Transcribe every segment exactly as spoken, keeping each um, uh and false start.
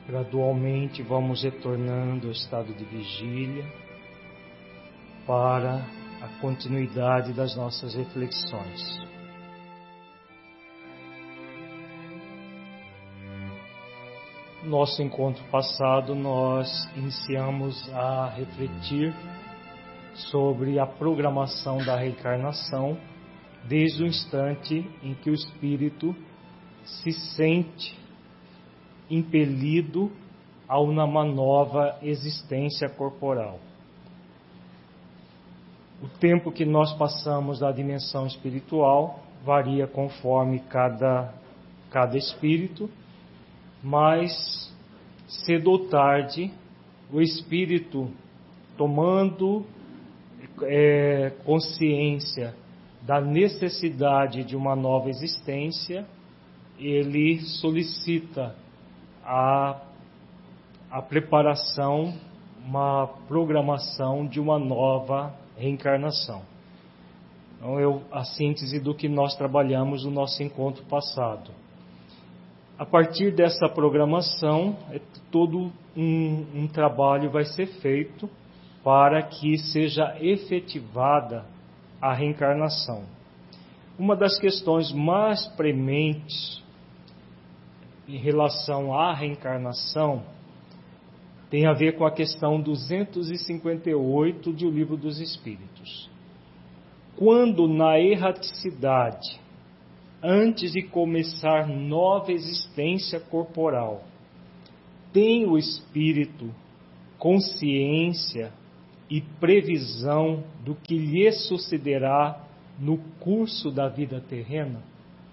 Gradualmente vamos retornando ao estado de vigília para a continuidade das nossas reflexões. No nosso encontro passado, nós iniciamos a refletir sobre a programação da reencarnação desde o instante em que o espírito se sente impelido a uma nova existência corporal. O tempo que nós passamos da dimensão espiritual varia conforme cada, cada espírito, mas cedo ou tarde o espírito, tomando é, consciência da necessidade de uma nova existência, ele solicita A, a preparação, uma programação de uma nova reencarnação. Então, eu, a síntese do que nós trabalhamos no nosso encontro passado. A partir dessa programação, é, todo um, um trabalho vai ser feito para que seja efetivada a reencarnação. Uma das questões mais prementes em relação à reencarnação tem a ver com a questão duzentos e cinquenta e oito do Livro dos Espíritos. Quando na erraticidade, antes de começar nova existência corporal, tem o espírito consciência e previsão do que lhe sucederá no curso da vida terrena?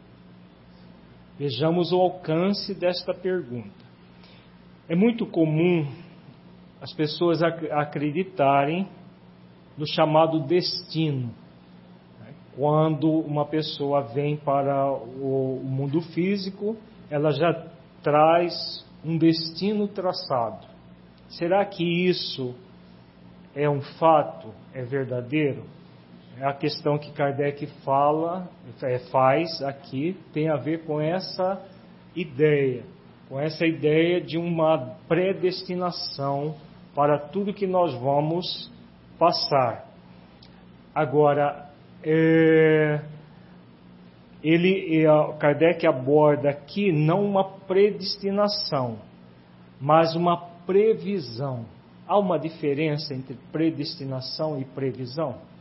Vejamos o alcance desta pergunta. É muito comum as pessoas acreditarem no chamado destino. Quando uma pessoa vem para o mundo físico, ela já traz um destino traçado. Será que isso é um fato? É verdadeiro? A questão que Kardec fala, faz aqui, tem a ver com essa ideia, com essa ideia de uma predestinação para tudo que nós vamos passar. Agora, é, ele, Kardec aborda aqui não uma predestinação, mas uma previsão. Há uma diferença entre predestinação e previsão?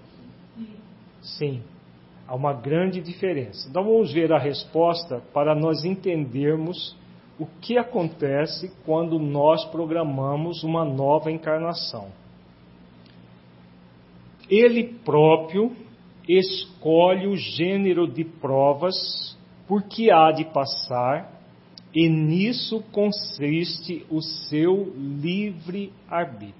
Sim, há uma grande diferença. Então vamos ver a resposta para nós entendermos o que acontece quando nós programamos uma nova encarnação. Ele próprio escolhe o gênero de provas por que há de passar, e nisso consiste o seu livre-arbítrio.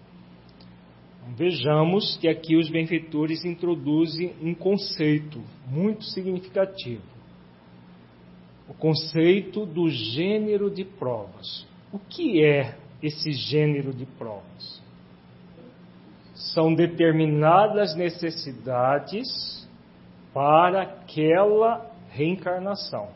Vejamos que aqui os benfeitores introduzem um conceito muito significativo. O conceito do gênero de provas. O que é esse gênero de provas? São determinadas necessidades para aquela reencarnação.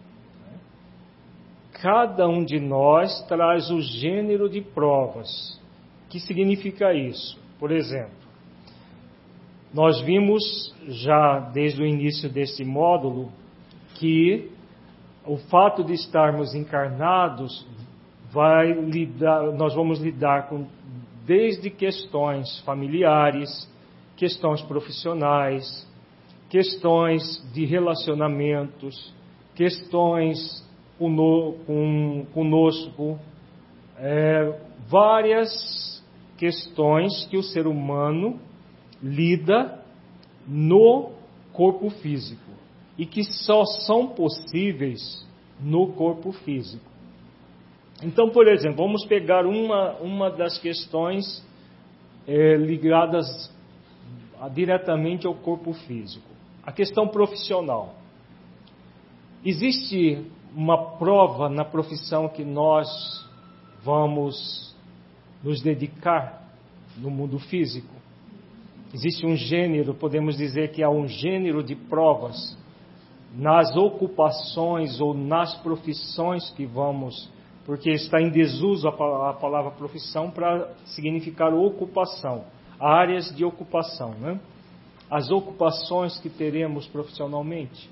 Cada um de nós traz o gênero de provas. O que significa isso? Por exemplo, nós vimos já desde o início deste módulo que o fato de estarmos encarnados vai lidar, nós vamos lidar com desde questões familiares, questões profissionais, questões de relacionamentos, questões conosco, é, várias questões que o ser humano lida no corpo físico e que só são possíveis no corpo físico. Então, por exemplo, vamos pegar uma, uma das questões é, ligadas diretamente ao corpo físico. A questão profissional. Existe uma prova na profissão que nós vamos nos dedicar no mundo físico? Existe um gênero, podemos dizer que há um gênero de provas nas ocupações ou nas profissões que vamos porque está em desuso a palavra profissão para significar ocupação, áreas de ocupação, né? As ocupações que teremos profissionalmente,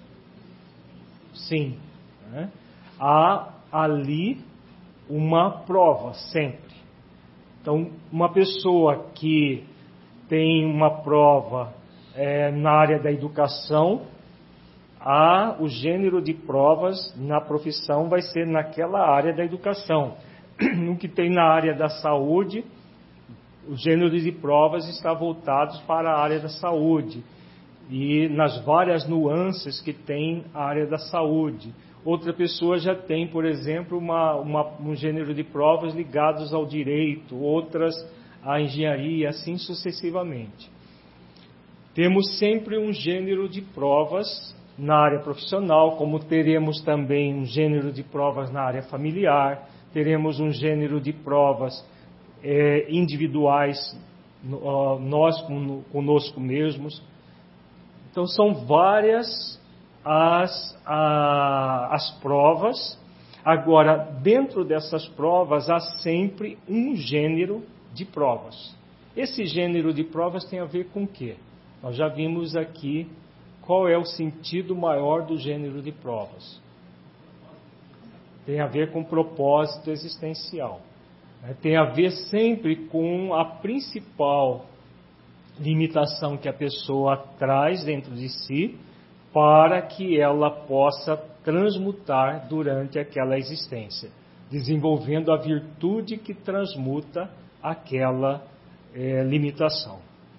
sim, né? Há ali uma prova sempre. Então, uma pessoa que tem uma prova é, na área da educação, há o gênero de provas na profissão vai ser naquela área da educação. No que tem na área da saúde, o gênero de provas está voltados para a área da saúde e nas várias nuances que tem a área da saúde. Outra pessoa já tem, por exemplo, uma, uma, um gênero de provas ligados ao direito, outras à engenharia, assim sucessivamente. Temos sempre um gênero de provas na área profissional, como teremos também um gênero de provas na área familiar, teremos um gênero de provas é, individuais, nós conosco mesmos. Então são várias as, a, as provas. Agora, dentro dessas provas há sempre um gênero de provas. Esse gênero de provas tem a ver com o quê? Nós já vimos aqui qual é o sentido maior do gênero de provas. Tem a ver com propósito existencial. Tem a ver sempre com a principal limitação que a pessoa traz dentro de si para que ela possa transmutar durante aquela existência, desenvolvendo a virtude que transmuta aquela é, limitação.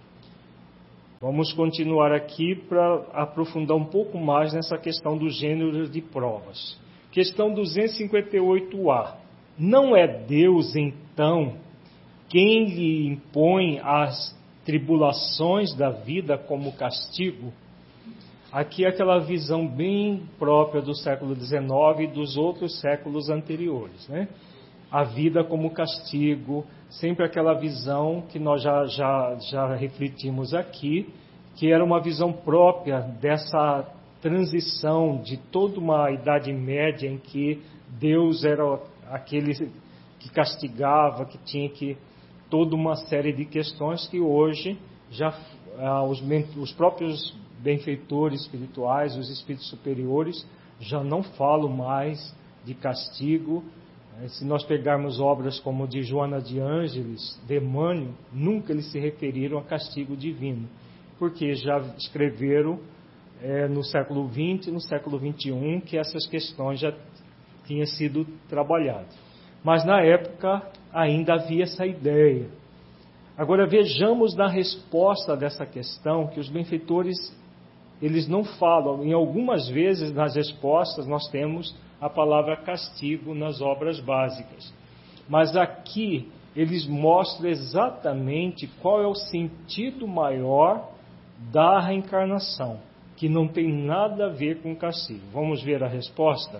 Vamos continuar aqui para aprofundar um pouco mais nessa questão do gênero de provas. Questão duzentos e cinquenta e oito A. Não é Deus, então, quem lhe impõe as tribulações da vida como castigo? Aqui é aquela visão bem própria do século dezenove e dos outros séculos anteriores, né? A vida como castigo, sempre aquela visão que nós já, já, já refletimos aqui, que era uma visão própria dessa transição de toda uma Idade Média em que Deus era aquele que castigava, que tinha que toda uma série de questões que hoje já ah, os, os próprios benfeitores espirituais, os espíritos superiores, já não falam mais de castigo. Se nós pegarmos obras como de Joana de Ângeles, de Emmanuel, nunca eles se referiram a castigo divino, porque já escreveram é, no século vinte e no século vinte e um que essas questões já tinham sido trabalhadas. Mas na época ainda havia essa ideia. Agora vejamos na resposta dessa questão que os benfeitores eles não falam. Em algumas vezes nas respostas nós temos a palavra castigo nas obras básicas. Mas aqui eles mostram exatamente qual é o sentido maior da reencarnação, que não tem nada a ver com castigo. Vamos ver a resposta?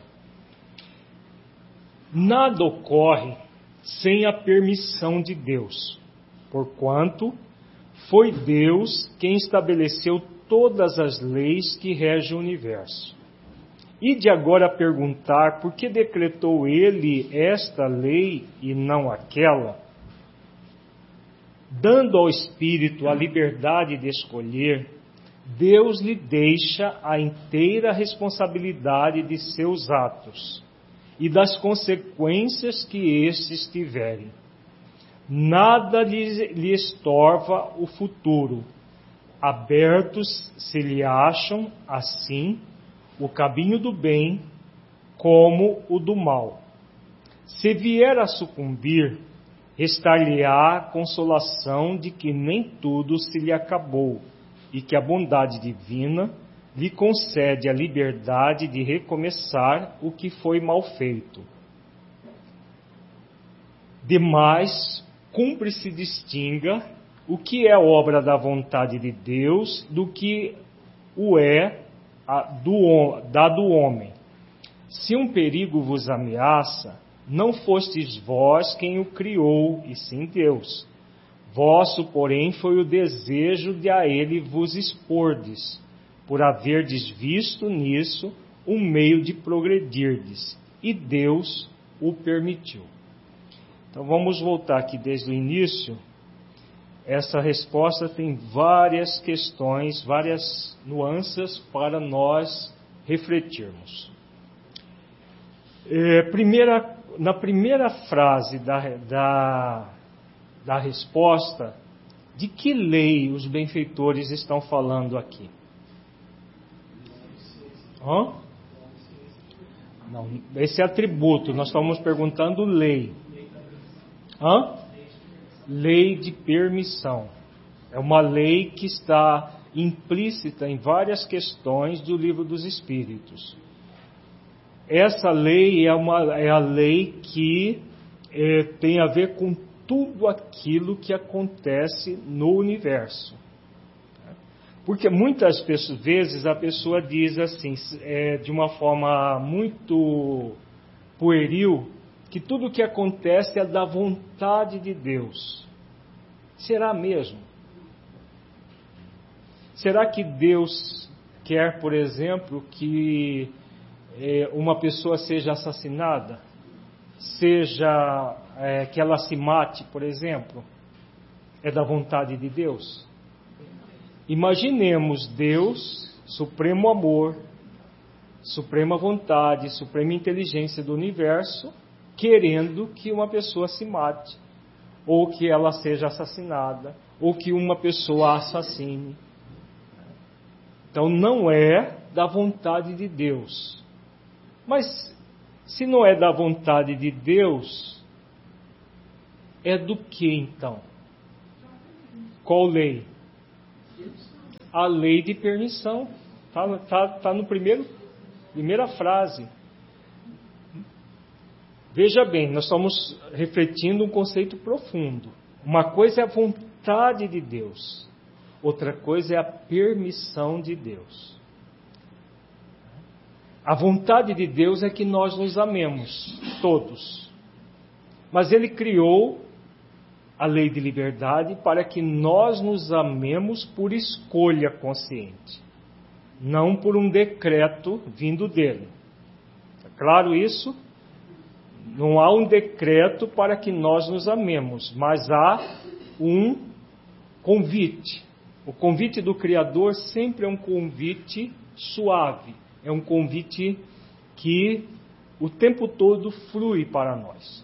Nada ocorre sem a permissão de Deus, porquanto foi Deus quem estabeleceu todas as leis que regem o universo. E de agora perguntar por que decretou ele esta lei e não aquela, dando ao espírito a liberdade de escolher, Deus lhe deixa a inteira responsabilidade de seus atos e das consequências que estes tiverem. Nada lhe, lhe estorva o futuro. Abertos se lhe acham, assim, o caminho do bem como o do mal. Se vier a sucumbir, restar-lhe-á a consolação de que nem tudo se lhe acabou e que a bondade divina lhe concede a liberdade de recomeçar o que foi mal feito. Demais, cumpre se distinga o que é obra da vontade de Deus do que o é a, do, da do homem. Se um perigo vos ameaça, não fostes vós quem o criou, e sim Deus. Vosso, porém, foi o desejo de a ele vos expordes, por haverdes visto nisso um meio de progredirdes, e Deus o permitiu. Então vamos voltar aqui desde o início. Essa resposta tem várias questões, várias nuances para nós refletirmos. É, primeira, na primeira frase da, da, da resposta, de que lei os benfeitores estão falando aqui? Hã? Não, esse é atributo, nós estamos perguntando lei. Hã? Lei de permissão. É uma lei que está implícita em várias questões do Livro dos Espíritos. Essa lei é, uma, é a lei que é, tem a ver com tudo aquilo que acontece no universo. Porque muitas pessoas, vezes a pessoa diz assim, é, de uma forma muito pueril, que tudo o que acontece é da vontade de Deus. Será mesmo? Será que Deus quer, por exemplo, que é, uma pessoa seja assassinada? Seja é, que ela se mate, por exemplo? É da vontade de Deus? Imaginemos Deus, supremo amor, suprema vontade, suprema inteligência do universo, querendo que uma pessoa se mate, ou que ela seja assassinada, ou que uma pessoa assassine. Então não é da vontade de Deus. Mas se não é da vontade de Deus, é do que então? Qual lei? A lei de permissão. Está tá, tá no primeiro, primeira frase. Veja bem, nós estamos refletindo um conceito profundo. Uma coisa é a vontade de Deus, outra coisa é a permissão de Deus. A vontade de Deus é que nós nos amemos, todos. Mas Ele criou a lei de liberdade para que nós nos amemos por escolha consciente, não por um decreto vindo dele. É claro isso? Não há um decreto para que nós nos amemos, mas há um convite. O convite do Criador sempre é um convite suave, é um convite que o tempo todo flui para nós.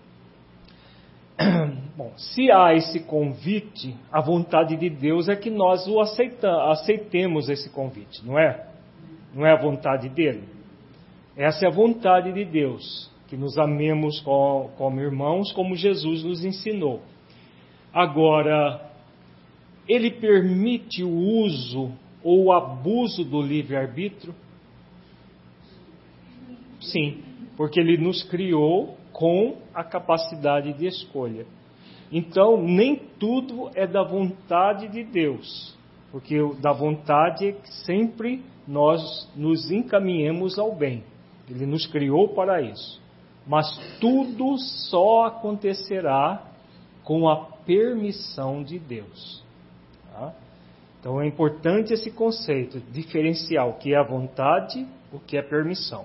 Bom, se há esse convite, a vontade de Deus é que nós o aceita, aceitemos esse convite, não é? Não é a vontade dele? Essa é a vontade de Deus, que nos amemos como, como irmãos, como Jesus nos ensinou. Agora, Ele permite o uso ou o abuso do livre-arbítrio? Sim, porque Ele nos criou com a capacidade de escolha. Então, nem tudo é da vontade de Deus, porque da vontade é que sempre nós nos encaminhemos ao bem. Ele nos criou para isso. Mas tudo só acontecerá com a permissão de Deus. Tá? Então é importante esse conceito, diferenciar o que é a vontade, o que é permissão.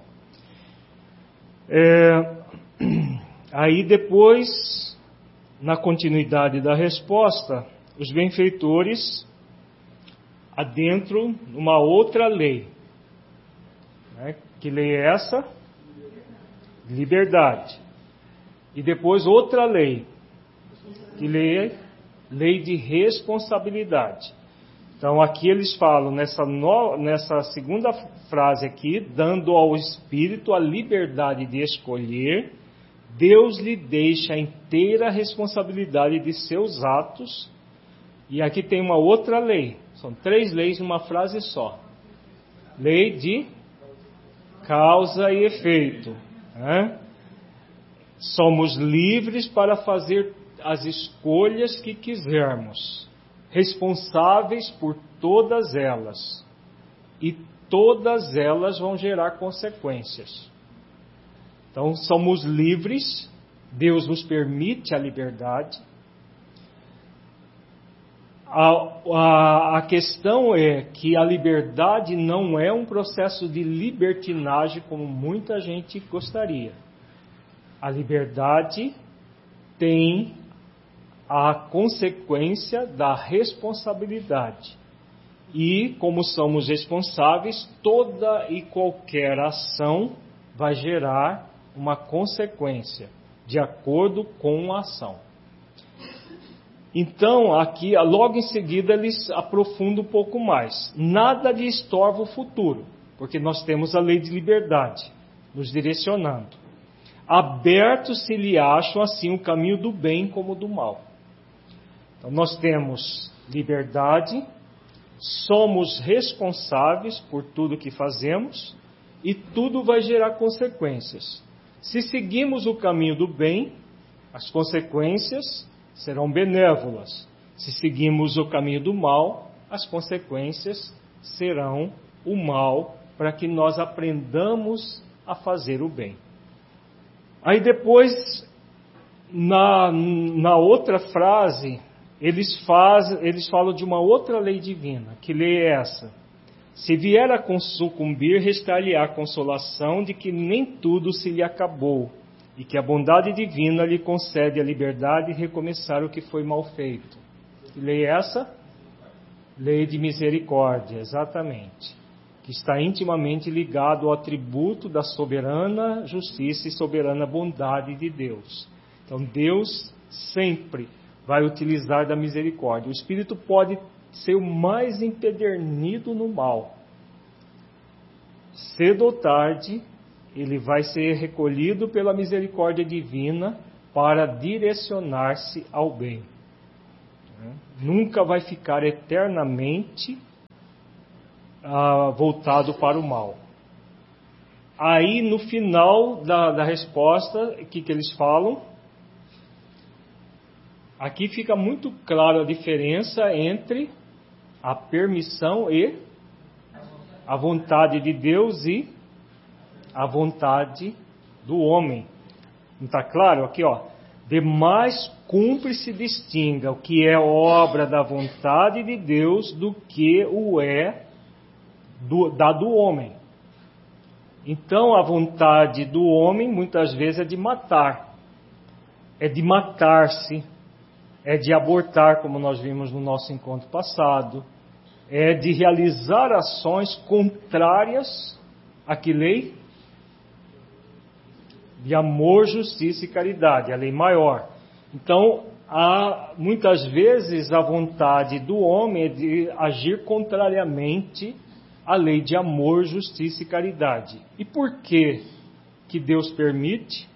É, aí depois, na continuidade da resposta, os benfeitores adentram numa outra lei. Né? Que lei é essa? Liberdade. E depois outra lei. Que lei é? Lei de responsabilidade. Então aqui eles falam, nessa, no, nessa segunda frase aqui, dando ao Espírito a liberdade de escolher, Deus lhe deixa a inteira responsabilidade de seus atos. E aqui tem uma outra lei. São três leis numa frase só. Lei de causa e efeito. Né? Somos livres para fazer as escolhas que quisermos, responsáveis por todas elas, e todas elas vão gerar consequências. Então somos livres, Deus nos permite a liberdade. A, a, a questão é que a liberdade não é um processo de libertinagem como muita gente gostaria. A liberdade tem a consequência da responsabilidade. E, como somos responsáveis, toda e qualquer ação vai gerar uma consequência, de acordo com a ação. Então, aqui, logo em seguida, eles aprofundam um pouco mais. Nada lhe estorva o futuro, porque nós temos a lei de liberdade nos direcionando. Abertos se lhe acham assim o caminho do bem como do mal. Então, nós temos liberdade, somos responsáveis por tudo que fazemos e tudo vai gerar consequências. Se seguimos o caminho do bem, as consequências serão benévolas. Se seguimos o caminho do mal, as consequências serão o mal, para que nós aprendamos a fazer o bem. Aí depois, na, na outra frase, eles, faz, eles falam de uma outra lei divina. Que lei é essa? Se vier a sucumbir, restar-lhe-á a consolação de que nem tudo se lhe acabou, e que a bondade divina lhe concede a liberdade de recomeçar o que foi mal feito. Que lei é essa? Lei de misericórdia, exatamente. Que está intimamente ligado ao atributo da soberana justiça e soberana bondade de Deus. Então Deus sempre vai utilizar da misericórdia. O espírito pode ser o mais empedernido no mal. Cedo ou tarde, ele vai ser recolhido pela misericórdia divina para direcionar-se ao bem. Nunca vai ficar eternamente ah, voltado para o mal. Aí, no final da, da resposta, o que, que eles falam? Aqui fica muito claro a diferença entre a permissão e a vontade de Deus e a vontade do homem. Não está claro? Aqui, ó. Demais cumpre se distinga o que é obra da vontade de Deus do que o é do, da do homem. Então, a vontade do homem, muitas vezes, é de matar. É de matar-se. É de abortar, como nós vimos no nosso encontro passado. É de realizar ações contrárias a que lei? De amor, justiça e caridade, a lei maior. Então, há, muitas vezes a vontade do homem é de agir contrariamente à lei de amor, justiça e caridade. E por que que Deus permite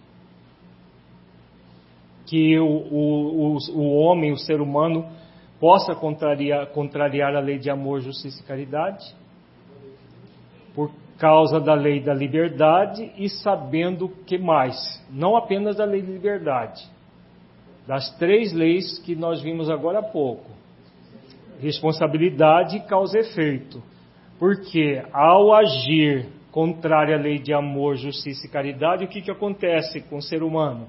que o, o, o, o homem, o ser humano, possa contrariar, contrariar a lei de amor, justiça e caridade? Por causa da lei da liberdade e sabendo que mais, não apenas da lei de liberdade, das três leis que nós vimos agora há pouco: responsabilidade, causa e efeito. Porque ao agir contrário à lei de amor, justiça e caridade, o que, que acontece com o ser humano?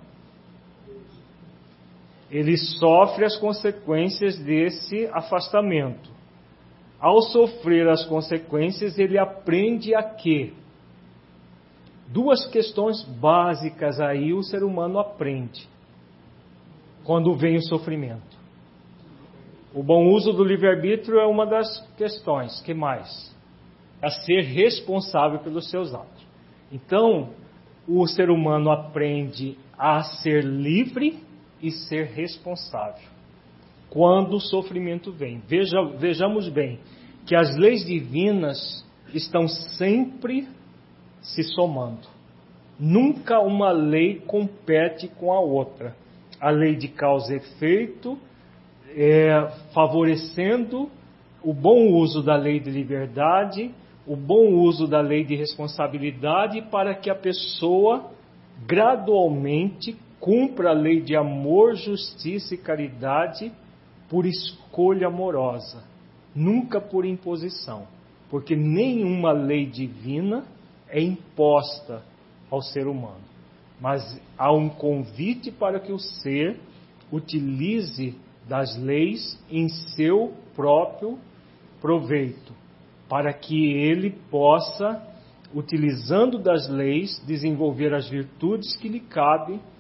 Ele sofre as consequências desse afastamento. Ao sofrer as consequências, ele aprende a quê? Duas questões básicas aí o ser humano aprende quando vem o sofrimento. O bom uso do livre-arbítrio é uma das questões. Que mais? A ser responsável pelos seus atos. Então, o ser humano aprende a ser livre e ser responsável quando o sofrimento vem. Veja, vejamos bem que as leis divinas estão sempre se somando. Nunca uma lei compete com a outra. A lei de causa e efeito, é, favorecendo o bom uso da lei de liberdade, o bom uso da lei de responsabilidade, para que a pessoa gradualmente cumpra a lei de amor, justiça e caridade por escolha amorosa, nunca por imposição, porque nenhuma lei divina é imposta ao ser humano, mas há um convite para que o ser utilize das leis em seu próprio proveito, para que ele possa, utilizando das leis, desenvolver as virtudes que lhe cabem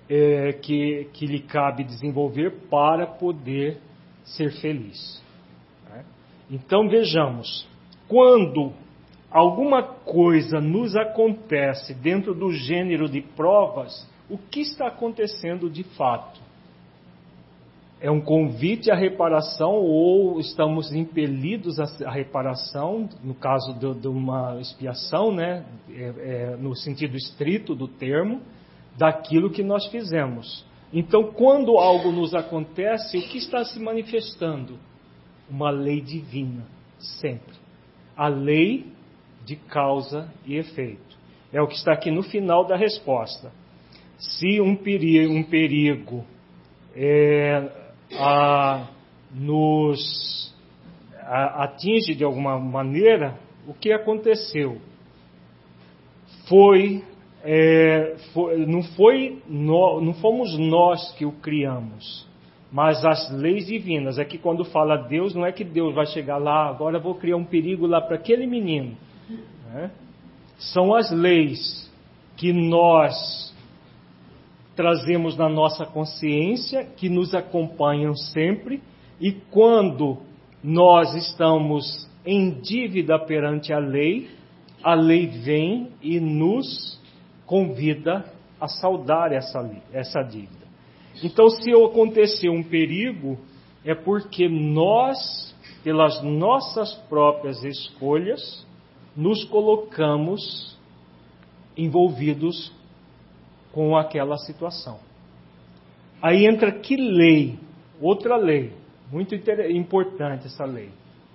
é, que, que lhe cabe desenvolver para poder ser feliz. Né? Então vejamos, quando alguma coisa nos acontece dentro do gênero de provas, o que está acontecendo de fato? É um convite à reparação ou estamos impelidos à reparação, no caso de, de uma expiação, né? É, é, no sentido estrito do termo, daquilo que nós fizemos. Então, quando algo nos acontece, o que está se manifestando? Uma lei divina, sempre. A lei de causa e efeito. É o que está aqui no final da resposta. Se um perigo, um perigo é, a, nos a, atinge de alguma maneira, o que aconteceu? Foi, é, foi não, foi no, não fomos nós que o criamos, mas as leis divinas. É que quando fala Deus, não é que Deus vai chegar lá, agora eu vou criar um perigo lá para aquele menino. Né? São as leis que nós trazemos na nossa consciência, que nos acompanham sempre, e quando nós estamos em dívida perante a lei, a lei vem e nos convida a saldar essa, essa dívida. Então, se acontecer um perigo, é porque nós, pelas nossas próprias escolhas, nos colocamos envolvidos com aquela situação. Aí entra que lei? Outra lei, muito importante essa lei.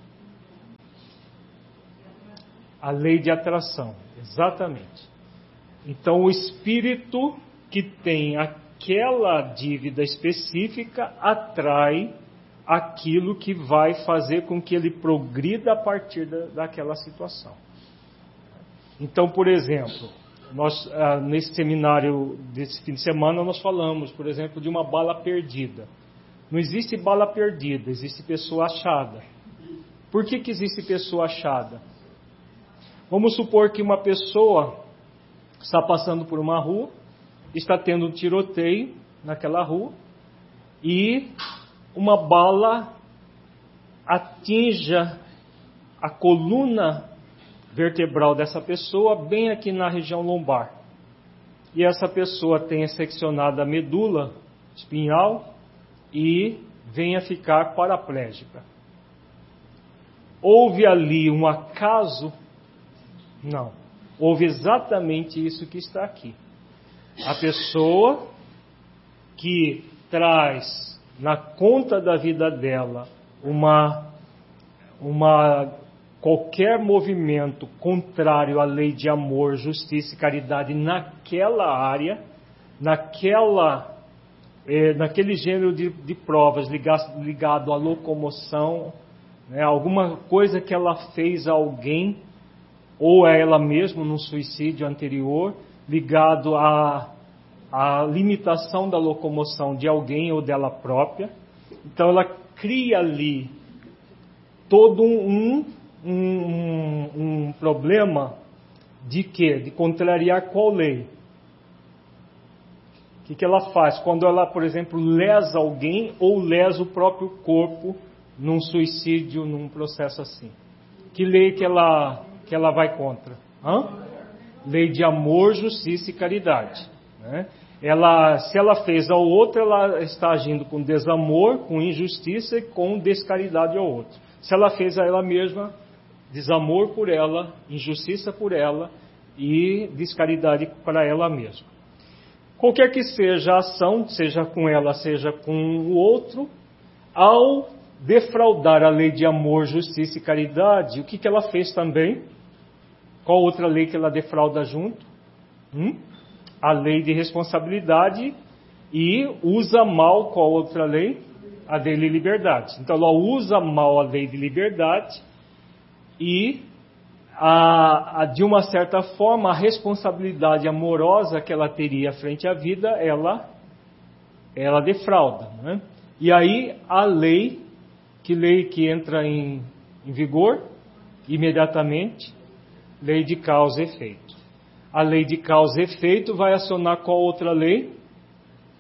A lei de atração, exatamente. Então o espírito que tem aquela dívida específica atrai aquilo que vai fazer com que ele progrida a partir da, daquela situação. Então, por exemplo, nós, ah, nesse seminário desse fim de semana, nós falamos, por exemplo, de uma bala perdida. Não existe bala perdida, existe pessoa achada. Por que que existe pessoa achada? Vamos supor que uma pessoa está passando por uma rua, está tendo um tiroteio naquela rua, e uma bala atinja a coluna vertebral dessa pessoa, bem aqui na região lombar. E essa pessoa tenha seccionado a medula espinhal e venha ficar paraplégica. Houve ali um acaso? Não. Houve exatamente isso que está aqui. A pessoa que traz na conta da vida dela uma, uma qualquer movimento contrário à lei de amor, justiça e caridade naquela área, naquela, eh, naquele gênero de, de provas ligado, ligado à locomoção, né, alguma coisa que ela fez a alguém, ou a ela mesma num suicídio anterior, ligado à, à limitação da locomoção de alguém ou dela própria. Então ela cria ali todo um, um, um, um problema de quê? De contrariar qual lei? O que, que ela faz? Quando ela, por exemplo, lesa alguém ou lesa o próprio corpo num suicídio, num processo assim. Que lei que ela, que ela vai contra? Hã? Lei de amor, justiça e caridade. Né? Ela, se ela fez ao outro, ela está agindo com desamor, com injustiça e com descaridade ao outro. Se ela fez a ela mesma, desamor por ela, injustiça por ela e descaridade para ela mesma. Qualquer que seja a ação, seja com ela, seja com o outro, ao defraudar a lei de amor, justiça e caridade, o que, que ela fez também? Qual outra lei que ela defrauda junto? Hum? A lei de responsabilidade, e usa mal qual outra lei? A lei de liberdade. Então ela usa mal a lei de liberdade e, a, a, de uma certa forma, a responsabilidade amorosa que ela teria frente à vida, ela, ela defrauda. Né? E aí a lei, que lei que entra em, em vigor imediatamente? Lei de causa e efeito. A lei de causa e efeito vai acionar qual outra lei?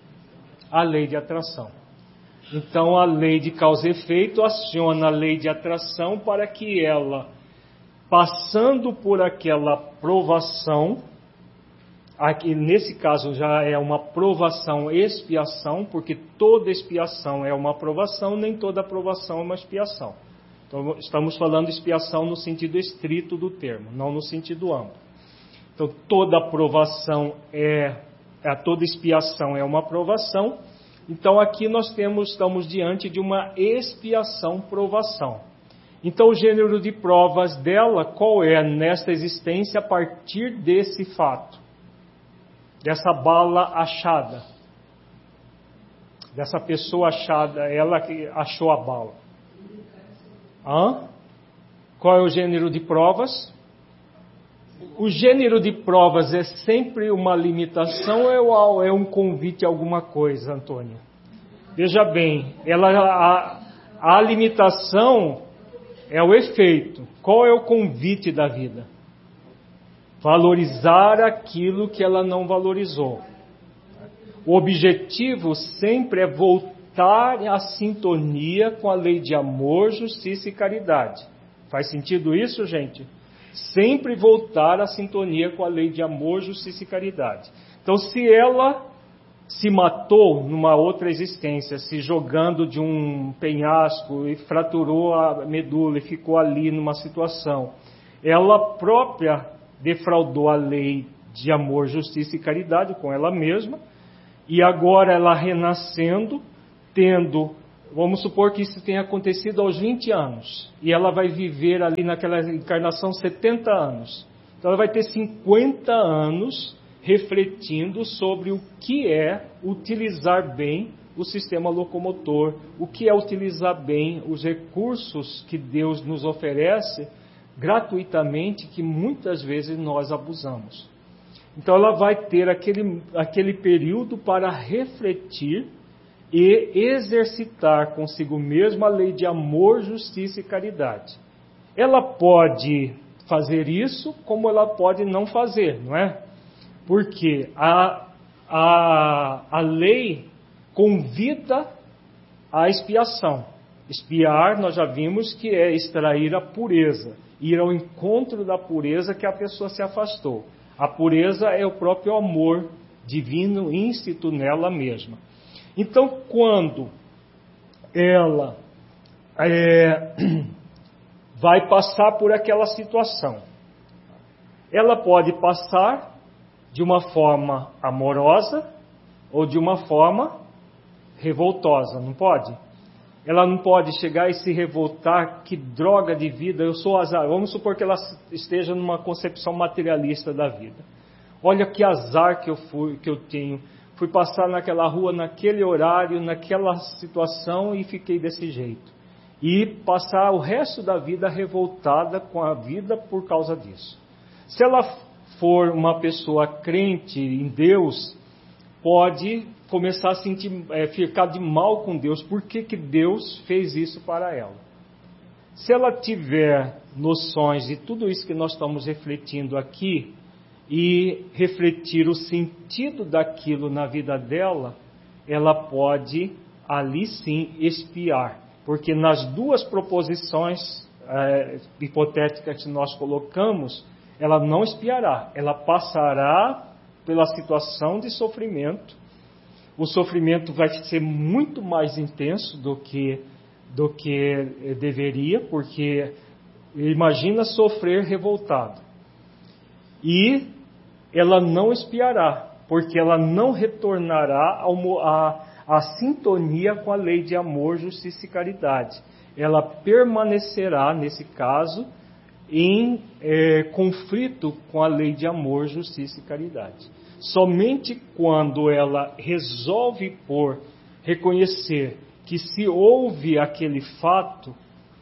A lei de atração. Então a lei de causa e efeito aciona a lei de atração para que ela, passando por aquela provação, aqui nesse caso já é uma provação expiação, porque toda expiação é uma provação, nem toda provação é uma expiação. Então estamos falando de expiação no sentido estrito do termo, não no sentido amplo. Então toda provação é, é toda expiação é uma provação. Então aqui nós temos, estamos diante de uma expiação-provação. Então o gênero de provas dela, qual é nesta existência a partir desse fato? Dessa bala achada. Dessa pessoa achada, ela que achou a bala. Hã? Qual é o gênero de provas? O gênero de provas é sempre uma limitação ou é um convite a alguma coisa, Antônia? Veja bem, ela, a, a limitação é o efeito. Qual é o convite da vida? Valorizar aquilo que ela não valorizou. O objetivo sempre é voltar à sintonia com a lei de amor, justiça e caridade. Faz sentido isso, gente? Sempre voltar à sintonia com a lei de amor, justiça e caridade. Então, se ela se matou numa outra existência, se jogando de um penhasco e fraturou a medula e ficou ali numa situação, ela própria defraudou a lei de amor, justiça e caridade com ela mesma, e agora ela renascendo, tendo... Vamos supor que isso tenha acontecido aos vinte anos. E ela vai viver ali naquela encarnação setenta anos. Então ela vai ter cinquenta anos refletindo sobre o que é utilizar bem o sistema locomotor, o que é utilizar bem os recursos que Deus nos oferece gratuitamente, que muitas vezes nós abusamos. Então ela vai ter aquele, aquele período para refletir e exercitar consigo mesma a lei de amor, justiça e caridade. Ela pode fazer isso, como ela pode não fazer, não é? Porque a, a, a lei convida à expiação. Expiar, nós já vimos que é extrair a pureza, ir ao encontro da pureza que a pessoa se afastou. A pureza é o próprio amor divino íncito nela mesma. Então, quando ela é, vai passar por aquela situação, ela pode passar de uma forma amorosa ou de uma forma revoltosa, não pode? Ela não pode chegar e se revoltar, que droga de vida, eu sou azar. Vamos supor que ela esteja numa concepção materialista da vida. Olha que azar que eu, fui, que eu tenho. Fui passar naquela rua, naquele horário, naquela situação e fiquei desse jeito. E passar o resto da vida revoltada com a vida por causa disso. Se ela for uma pessoa crente em Deus, pode começar a sentir, é, ficar de mal com Deus. Por que que Deus fez isso para ela? Se ela tiver noções de tudo isso que nós estamos refletindo aqui, e refletir o sentido daquilo na vida dela, ela pode ali sim expiar. Porque nas duas proposições é, hipotéticas que nós colocamos, ela não expiará, ela passará pela situação de sofrimento. O sofrimento vai ser muito mais intenso do que, do que deveria, porque imagina sofrer revoltado. E ela não expiará, porque ela não retornará à sintonia com a lei de amor, justiça e caridade. Ela permanecerá, nesse caso, em é, conflito com a lei de amor, justiça e caridade. Somente quando ela resolve por reconhecer que se houve aquele fato,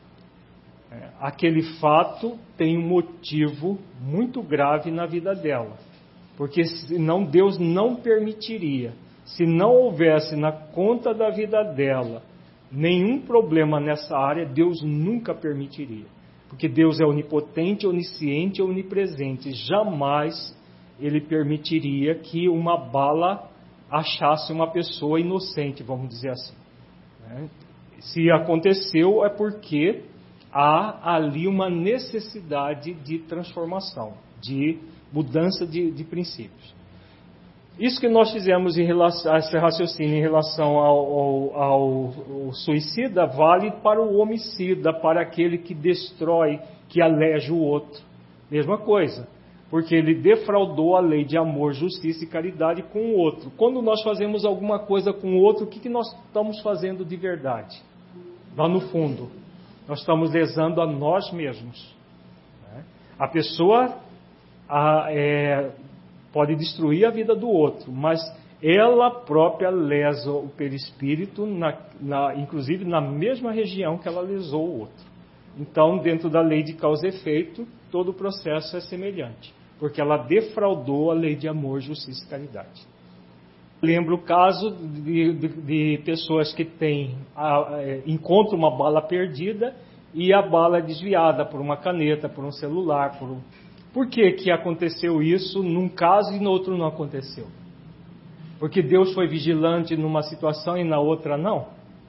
é, aquele fato tem um motivo muito grave na vida dela. Porque senão Deus não permitiria. Se não houvesse na conta da vida dela nenhum problema nessa área, Deus nunca permitiria. Porque Deus é onipotente, onisciente e onipresente. Jamais Ele permitiria que uma bala achasse uma pessoa inocente, vamos dizer assim. Né? Se aconteceu, é porque há ali uma necessidade de transformação, de mudança de, de princípios. Isso que nós fizemos em relação a esse raciocínio em relação ao, ao, ao, ao suicida vale para o homicida, para aquele que destrói, que aleja o outro. Mesma coisa, porque ele defraudou a lei de amor, justiça e caridade com o outro. Quando nós fazemos alguma coisa com o outro, o que, que nós estamos fazendo de verdade? Lá no fundo, nós estamos lesando a nós mesmos. Né? A pessoa a, é, pode destruir a vida do outro, mas ela própria lesa o perispírito, na, na, inclusive na mesma região que ela lesou o outro. Então, dentro da lei de causa e efeito, todo o processo é semelhante, porque ela defraudou a lei de amor, justiça e caridade. Lembro o caso de, de, de pessoas que têm, a, é, encontram uma bala perdida e a bala é desviada por uma caneta, por um celular. Por, um... por que que aconteceu isso num caso e no outro não aconteceu? Porque Deus foi vigilante numa situação e na outra não?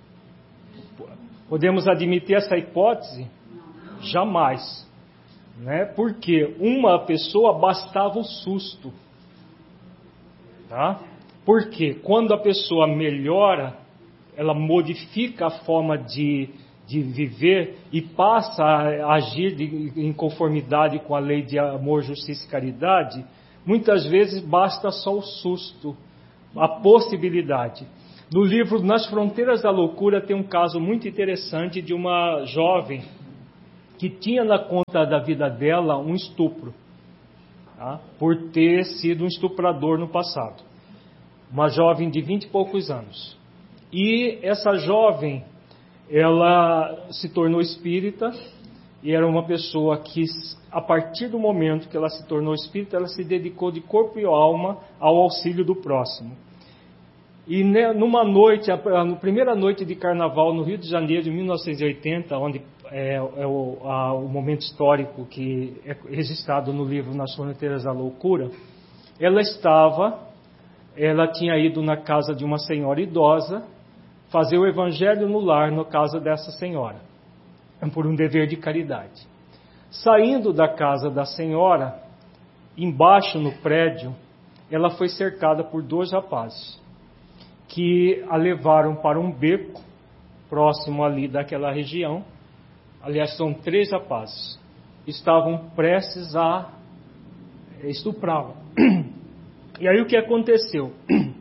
Podemos admitir essa hipótese? Jamais. Né? Porque uma pessoa bastava o susto. Tá? Porque quando a pessoa melhora, ela modifica a forma de, de viver e passa a agir de, em conformidade com a lei de amor, justiça e caridade, muitas vezes basta só o susto, a possibilidade. No livro Nas Fronteiras da Loucura tem um caso muito interessante de uma jovem que tinha na conta da vida dela um estupro, tá? Por ter sido um estuprador no passado. Uma jovem de vinte e poucos anos. E essa jovem, ela se tornou espírita e era uma pessoa que, a partir do momento que ela se tornou espírita, ela se dedicou de corpo e alma ao auxílio do próximo. E numa noite, a primeira noite de carnaval no Rio de Janeiro de mil novecentos e oitenta, onde é, é o, a, o momento histórico que é registrado no livro Nas Fronteiras da Loucura, ela estava... Ela tinha ido na casa de uma senhora idosa fazer o evangelho no lar, na casa dessa senhora, por um dever de caridade. Saindo da casa da senhora, embaixo no prédio, ela foi cercada por dois rapazes, que a levaram para um beco, próximo ali daquela região. Aliás, são três rapazes. Estavam prestes a estuprá-la. E aí o que aconteceu?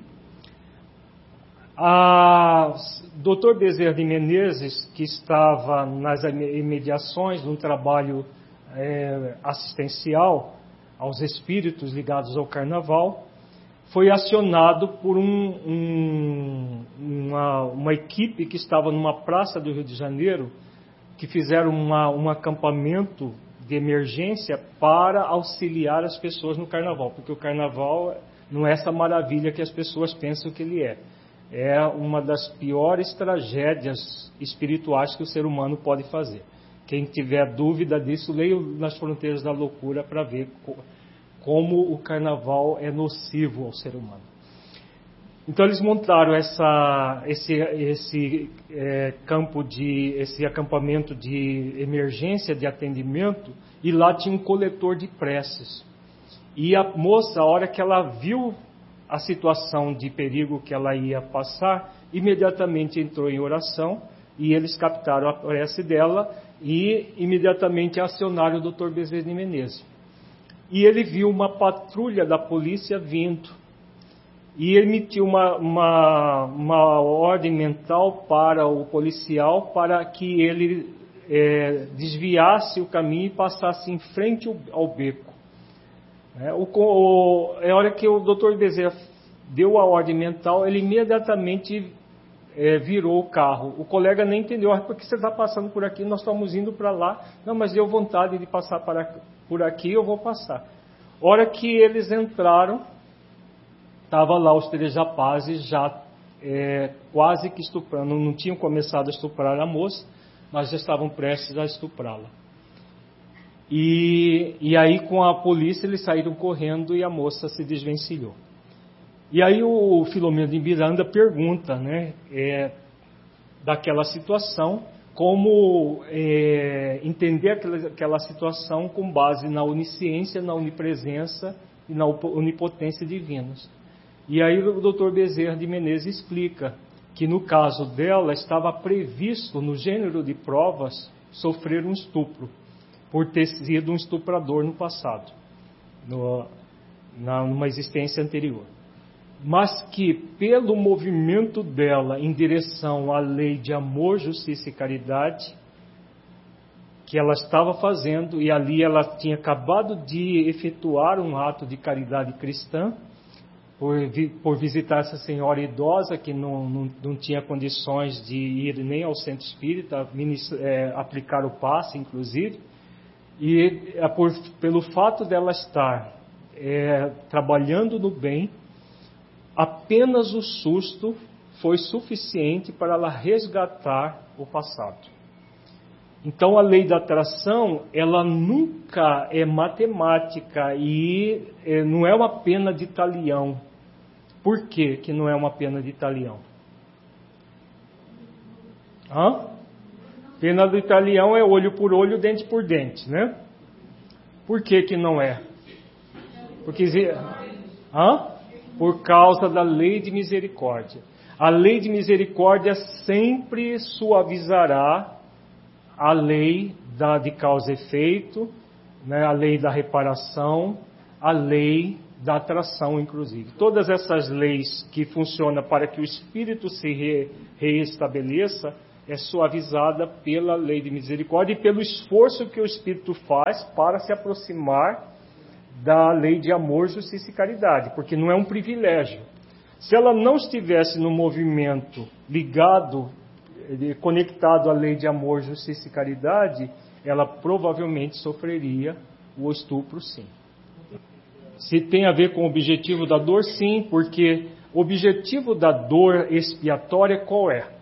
A doutor Bezerra de Menezes, que estava nas imediações de um trabalho é, assistencial aos espíritos ligados ao carnaval, foi acionado por um, um, uma, uma equipe que estava numa praça do Rio de Janeiro, que fizeram uma, um acampamento de emergência para auxiliar as pessoas no carnaval, porque o carnaval não é essa maravilha que as pessoas pensam que ele é. É uma das piores tragédias espirituais que o ser humano pode fazer. Quem tiver dúvida disso, leia Nas Fronteiras da Loucura para ver como o carnaval é nocivo ao ser humano. Então eles montaram essa, esse, esse é, campo de, esse acampamento de emergência, de atendimento, e lá tinha um coletor de preces. E a moça, a hora que ela viu a situação de perigo que ela ia passar, imediatamente entrou em oração, e eles captaram a prece dela e imediatamente acionaram o doutor Bezerra de Menezes. E ele viu uma patrulha da polícia vindo, e emitiu uma, uma, uma ordem mental para o policial para que ele é, desviasse o caminho e passasse em frente ao, ao beco. É, o, o, é a hora que o doutor Bezerra deu a ordem mental, ele imediatamente é, virou o carro. O colega nem entendeu, ah, por que você está passando por aqui? Nós estamos indo para lá. Não, mas deu vontade de passar para, por aqui, eu vou passar. A hora que eles entraram, estava lá os três rapazes já é, quase que estuprando, não tinham começado a estuprar a moça, mas já estavam prestes a estuprá-la. E, e aí com a polícia eles saíram correndo e a moça se desvencilhou. E aí o Filomeno de Miranda pergunta, né, é, daquela situação, como é, entender aquela, aquela situação com base na onisciência, na onipresença e na onipotência divinas. E aí o doutor Bezerra de Menezes explica que no caso dela estava previsto no gênero de provas sofrer um estupro, por ter sido um estuprador no passado, no, na, numa existência anterior. Mas que pelo movimento dela em direção à lei de amor, justiça e caridade, que ela estava fazendo, e ali ela tinha acabado de efetuar um ato de caridade cristã, por, por visitar essa senhora idosa que não, não, não tinha condições de ir nem ao centro espírita, é, aplicar o passe, inclusive, e é, por, pelo fato dela estar é, trabalhando no bem, apenas o susto foi suficiente para ela resgatar o passado. Então a lei da atração, ela nunca é matemática e é, não é uma pena de talião. Por que que não é uma pena de talião? Hã? Pena de talião é olho por olho, dente por dente, né? Por que que não é? Porque... Hã? Por causa da lei de misericórdia. A lei de misericórdia sempre suavizará a lei da, de causa e efeito, né, a lei da reparação, a lei da atração, inclusive. Todas essas leis que funcionam para que o espírito se re, reestabeleça é suavizada pela lei de misericórdia e pelo esforço que o espírito faz para se aproximar da lei de amor, justiça e caridade, porque não é um privilégio. Se ela não estivesse no movimento ligado, conectado à lei de amor, justiça e caridade, ela provavelmente sofreria o estupro, sim. Se tem a ver com o objetivo da dor, sim, porque o objetivo da dor expiatória qual é?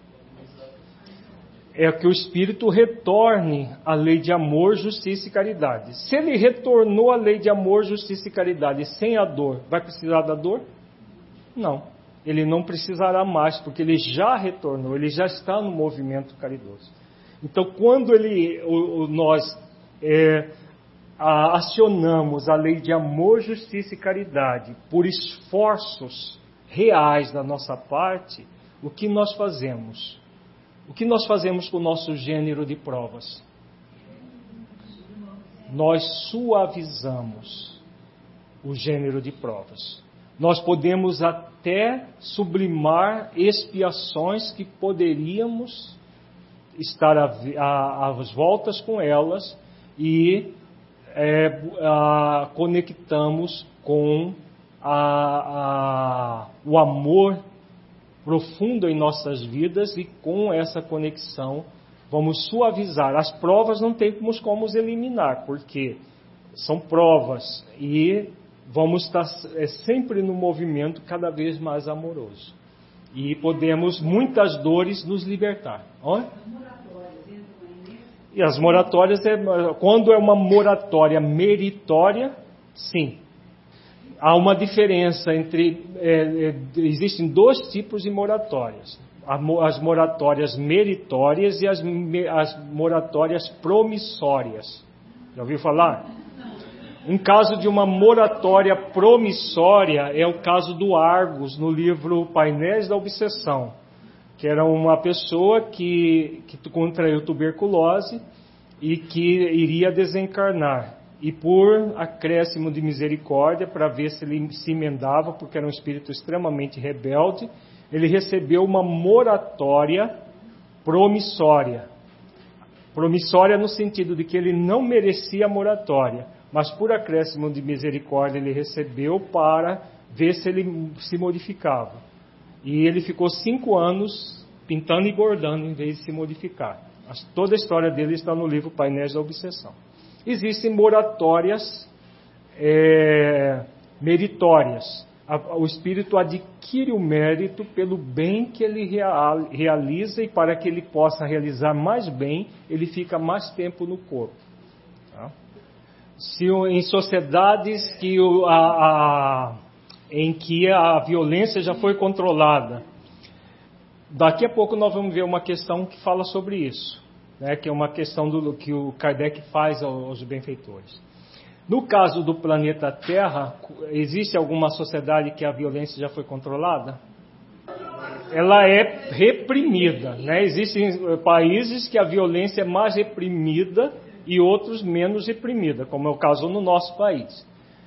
É que o espírito retorne à lei de amor, justiça e caridade. Se ele retornou à lei de amor, justiça e caridade sem a dor, vai precisar da dor? Não. Ele não precisará mais, porque ele já retornou, ele já está no movimento caridoso. Então, quando ele, o, o, nós é, a, acionamos a lei de amor, justiça e caridade por esforços reais da nossa parte, o que nós fazemos? O que nós fazemos com o nosso gênero de provas? Nós suavizamos o gênero de provas. Nós podemos até sublimar expiações que poderíamos estar às voltas com elas e é, a, conectamos com a, a, o amor profundo em nossas vidas, e com essa conexão vamos suavizar. As provas não temos como eliminar, porque são provas e vamos estar é, sempre no movimento cada vez mais amoroso. E podemos, muitas dores, nos libertar. Ó? E as moratórias, é, quando é uma moratória meritória, sim. Há uma diferença entre... É, é, existem dois tipos de moratórias. As moratórias meritórias e as, as moratórias promissórias. Já ouviu falar? Um caso de uma moratória promissória é o caso do Argos, no livro Painéis da Obsessão, que era uma pessoa que, que contraiu tuberculose e que iria desencarnar. E por acréscimo de misericórdia, para ver se ele se emendava, porque era um espírito extremamente rebelde, ele recebeu uma moratória promissória. Promissória no sentido de que ele não merecia a moratória, mas por acréscimo de misericórdia ele recebeu para ver se ele se modificava. E ele ficou cinco anos pintando e bordando em vez de se modificar. Toda a história dele está no livro Painéis da Obsessão. Existem moratórias é, meritórias. O espírito adquire o mérito pelo bem que ele realiza, e para que ele possa realizar mais bem, ele fica mais tempo no corpo. Tá? Se em sociedades que a, a, em que a violência já foi controlada. Daqui a pouco nós vamos ver uma questão que fala sobre isso, né, que é uma questão do, que o Kardec faz aos benfeitores. No caso do planeta Terra, existe alguma sociedade que a violência já foi controlada? Ela é reprimida, né? Existem países que a violência é mais reprimida e outros menos reprimida, como é o caso no nosso país.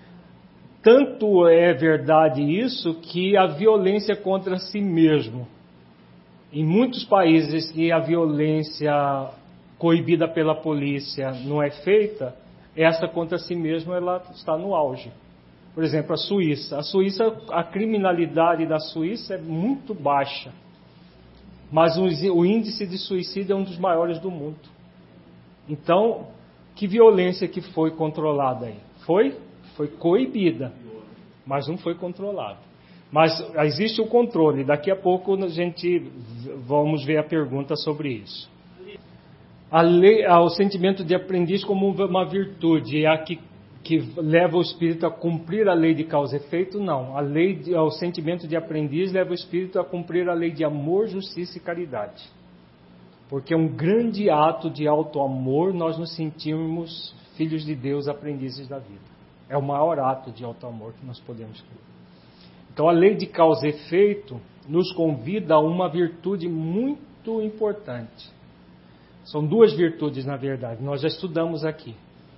Tanto é verdade isso que a violência contra si mesmo, em muitos países que a violência coibida pela polícia não é feita, essa contra si mesmo ela está no auge. Por exemplo, a Suíça. A Suíça, a criminalidade da Suíça é muito baixa, mas o índice de suicídio é um dos maiores do mundo. Então, que violência que foi controlada aí? Foi? Foi coibida, mas não foi controlada. Mas existe o controle. Daqui a pouco a gente vamos ver a pergunta sobre isso. A lei, o sentimento de aprendiz como uma virtude é a que, que leva o espírito a cumprir a lei de causa e efeito? Não. A lei de, o sentimento de aprendiz leva o espírito a cumprir a lei de amor, justiça e caridade. Porque é um grande ato de auto-amor nós nos sentirmos filhos de Deus, aprendizes da vida. É o maior ato de auto-amor que nós podemos ter. Então a lei de causa e efeito nos convida a uma virtude muito importante. São duas virtudes, na verdade, nós já estudamos aqui.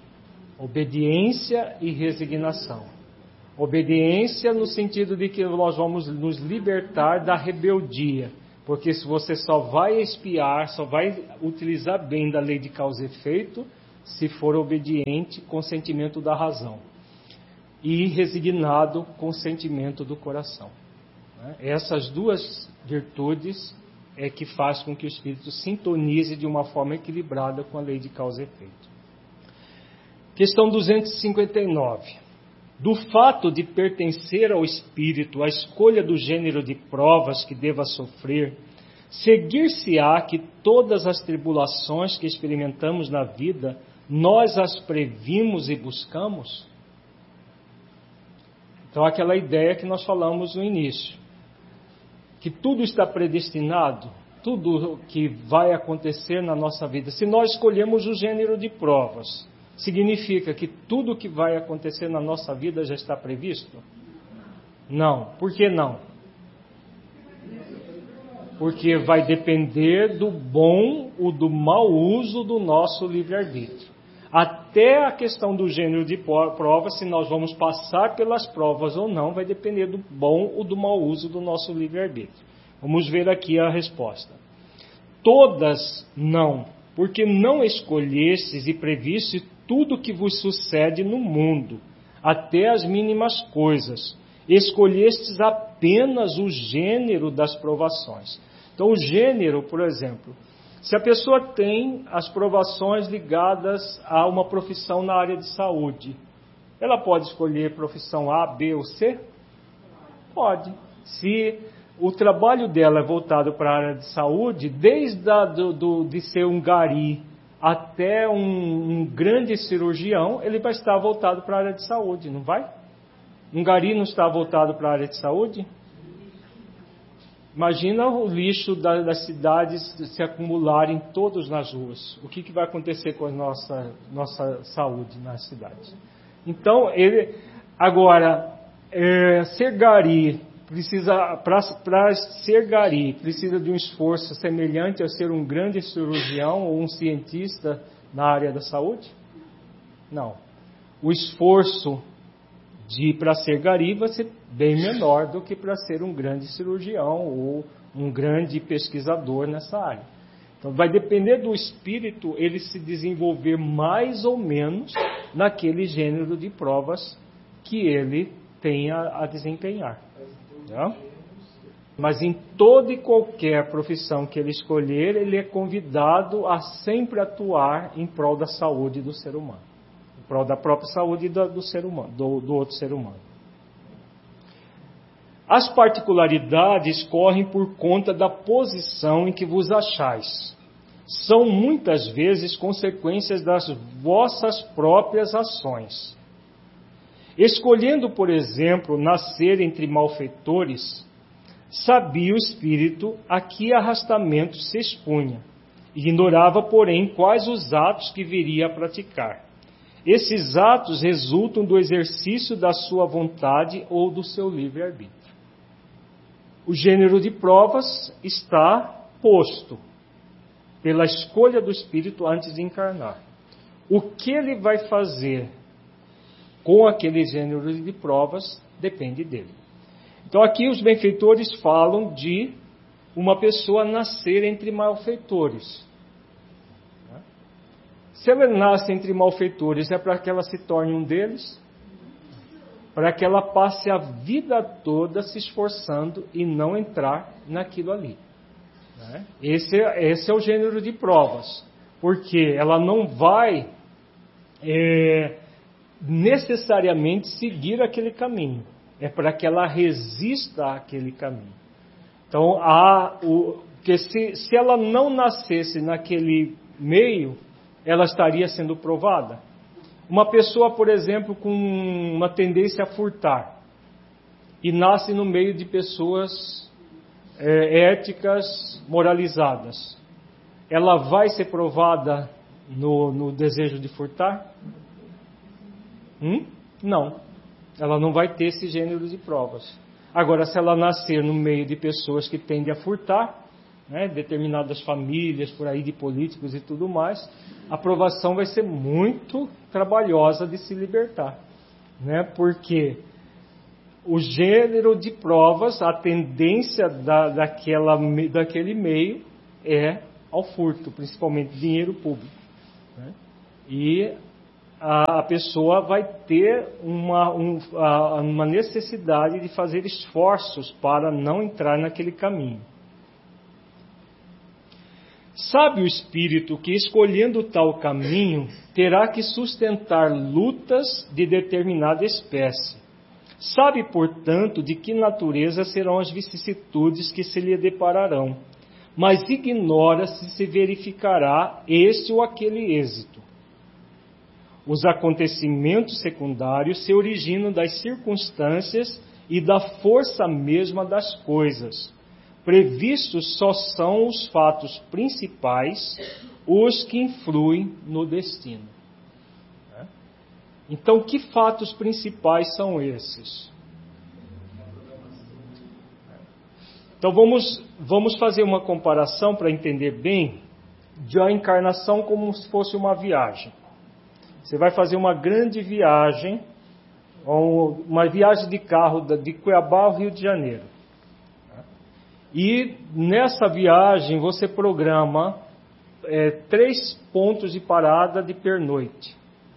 Obediência e resignação. Obediência no sentido de que nós vamos nos libertar da rebeldia. Porque se você só vai espiar, só vai utilizar bem da lei de causa e efeito, se for obediente com o sentimento da razão. E resignado com o sentimento do coração. Essas duas virtudes é que faz com que o espírito sintonize de uma forma equilibrada com a lei de causa e efeito. Questão duzentos e cinquenta e nove. Do fato de pertencer ao espírito a escolha do gênero de provas que deva sofrer, seguir-se-á que todas as tribulações que experimentamos na vida, nós as previmos e buscamos? Então, aquela ideia que nós falamos no início, que tudo está predestinado, tudo que vai acontecer na nossa vida. Se nós escolhemos o gênero de provas, significa que tudo que vai acontecer na nossa vida já está previsto? Não. Por que não? Porque vai depender do bom ou do mau uso do nosso livre-arbítrio. Até a questão do gênero de prova, se nós vamos passar pelas provas ou não, vai depender do bom ou do mau uso do nosso livre-arbítrio. Vamos ver aqui a resposta. Todas não, porque não escolhestes e previstes tudo que vos sucede no mundo, até as mínimas coisas. Escolhestes apenas o gênero das provações. Então, o gênero, por exemplo, se a pessoa tem as provações ligadas a uma profissão na área de saúde, ela pode escolher profissão A, B ou C? Pode. Se o trabalho dela é voltado para a área de saúde, desde a, do, do, de ser um gari até um, um grande cirurgião, ele vai estar voltado para a área de saúde, não vai? Um gari não está voltado para a área de saúde? Imagina o lixo da, das cidades se acumularem todos nas ruas. O que, que vai acontecer com a nossa, nossa saúde nas cidades? Então, ele, agora, é, ser gari, precisa, para ser gari, precisa de um esforço semelhante a ser um grande cirurgião ou um cientista na área da saúde? Não. O esforço de para ser gari vai ser bem menor do que para ser um grande cirurgião ou um grande pesquisador nessa área. Então vai depender do espírito ele se desenvolver mais ou menos naquele gênero de provas que ele tenha a desempenhar. Tá? Mas em toda e qualquer profissão que ele escolher, ele é convidado a sempre atuar em prol da saúde do ser humano. Em prol da própria saúde do, do ser humano, do, do outro ser humano. As particularidades correm por conta da posição em que vos achais. São muitas vezes consequências das vossas próprias ações. Escolhendo, por exemplo, nascer entre malfeitores, sabia o espírito a que arrastamento se expunha. Ignorava, porém, quais os atos que viria a praticar. Esses atos resultam do exercício da sua vontade ou do seu livre-arbítrio. O gênero de provas está posto pela escolha do espírito antes de encarnar. O que ele vai fazer com aquele gênero de provas depende dele. Então aqui os benfeitores falam de uma pessoa nascer entre malfeitores. Se ela nasce entre malfeitores, é para que ela se torne um deles? Para que ela passe a vida toda se esforçando e não entrar naquilo ali. Esse, esse é o gênero de provas. Porque ela não vai é, necessariamente seguir aquele caminho. É para que ela resista àquele caminho. Então, há o, que se, se ela não nascesse naquele meio, ela estaria sendo provada. Uma pessoa, por exemplo, com uma tendência a furtar, e nasce no meio de pessoas é, éticas, moralizadas, ela vai ser provada no, no desejo de furtar? Hum? Não. Ela não vai ter esse gênero de provas. Agora, se ela nascer no meio de pessoas que tendem a furtar, né, determinadas famílias por aí de políticos e tudo mais, a provação vai ser muito trabalhosa de se libertar, né, porque o gênero de provas, a tendência da, daquela, daquele meio é ao furto, principalmente dinheiro público, né, e a, a pessoa vai ter uma, um, a, uma necessidade de fazer esforços para não entrar naquele caminho. Sabe o espírito que, escolhendo tal caminho, terá que sustentar lutas de determinada espécie. Sabe, portanto, de que natureza serão as vicissitudes que se lhe depararão, mas ignora se se verificará este ou aquele êxito. Os acontecimentos secundários se originam das circunstâncias e da força mesma das coisas. Previstos só são os fatos principais, os que influem no destino. Então, que fatos principais são esses? Então, vamos, vamos fazer uma comparação para entender bem de a encarnação como se fosse uma viagem. Você vai fazer uma grande viagem, uma viagem de carro de Cuiabá ao Rio de Janeiro. E nessa viagem você programa é, três pontos de parada de pernoite.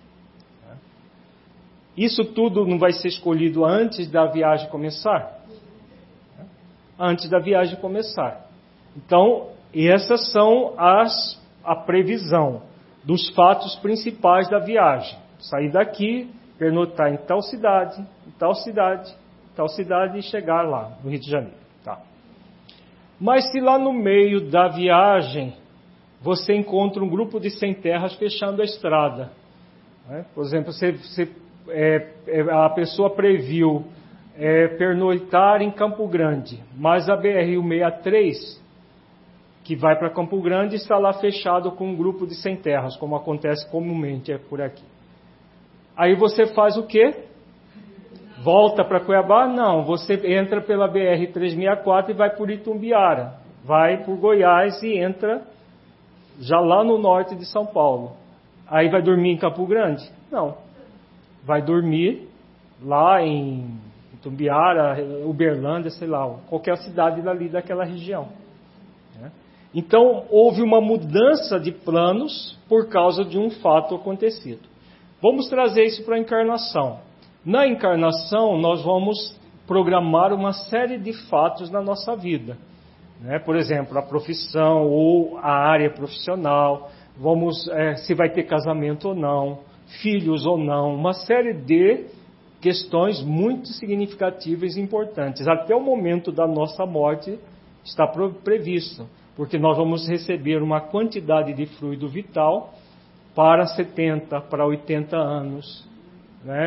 Isso tudo não vai ser escolhido antes da viagem começar? Antes da viagem começar. Então, essas são as, a previsão dos fatos principais da viagem. Sair daqui, pernoitar em tal cidade, em tal cidade, em tal cidade e chegar lá, no Rio de Janeiro. Tá. Mas se lá no meio da viagem você encontra um grupo de sem-terras fechando a estrada, né? Por exemplo, você, você, é, a pessoa previu é, pernoitar em Campo Grande, mas a B R cento e sessenta e três, que vai para Campo Grande, está lá fechado com um grupo de sem-terras, como acontece comumente é por aqui. Aí você faz o quê? Volta para Cuiabá? Não, você entra pela B R trezentos e sessenta e quatro e vai por Itumbiara. Vai por Goiás e entra já lá no norte de São Paulo. Aí vai dormir em Campo Grande? Não. Vai dormir lá em Itumbiara, Uberlândia, sei lá, qualquer cidade dali daquela região. Então, houve uma mudança de planos por causa de um fato acontecido. Vamos trazer isso para a encarnação. Na encarnação, nós vamos programar uma série de fatos na nossa vida. Né? Por exemplo, a profissão ou a área profissional, vamos, é, se vai ter casamento ou não, filhos ou não, uma série de questões muito significativas e importantes. Até o momento da nossa morte está previsto, porque nós vamos receber uma quantidade de fluido vital para setenta, para oitenta anos, né?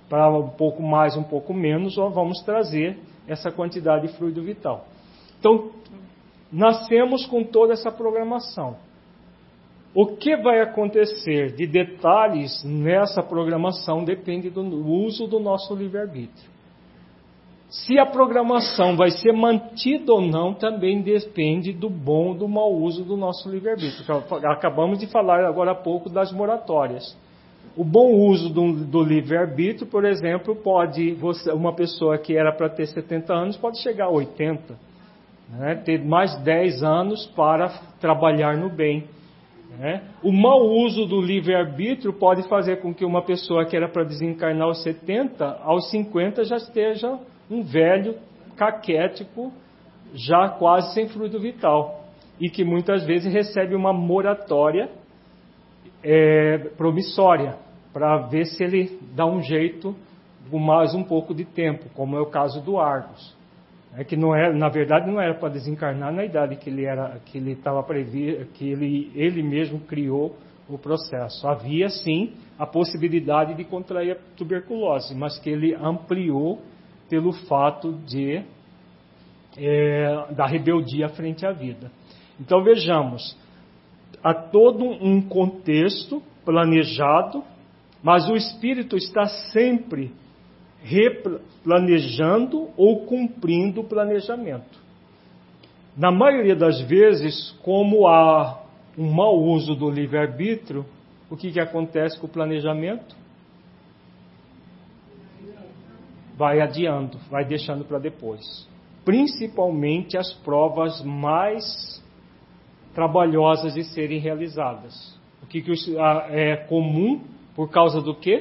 para um pouco mais, um pouco menos, ou vamos trazer essa quantidade de fluido vital. Então, nascemos com toda essa programação. O que vai acontecer de detalhes nessa programação depende do uso do nosso livre-arbítrio. Se a programação vai ser mantida ou não, também depende do bom ou do mau uso do nosso livre-arbítrio. Acabamos de falar agora há pouco das moratórias. O bom uso do, do livre-arbítrio, por exemplo, pode, você, uma pessoa que era para ter setenta anos pode chegar a oitenta, né? Ter mais dez anos para trabalhar no bem. Né? O mau uso do livre-arbítrio pode fazer com que uma pessoa que era para desencarnar aos setenta, aos cinquenta já esteja um velho caquético, já quase sem fluido vital, e que muitas vezes recebe uma moratória é, promissória, para ver se ele dá um jeito com mais um pouco de tempo, como é o caso do Argos. É que não era, na verdade não era para desencarnar na idade que ele era, que ele estava previsto, que ele, ele mesmo criou o processo. Havia sim a possibilidade de contrair a tuberculose, mas que ele ampliou pelo fato de é, da rebeldia frente à vida. Então vejamos, há todo um contexto planejado, mas o espírito está sempre replanejando ou cumprindo o planejamento. Na maioria das vezes, como há um mau uso do livre-arbítrio, o que, que acontece com o planejamento? Vai adiando, vai deixando para depois. Principalmente as provas mais trabalhosas de serem realizadas. O que, que é comum por causa do quê?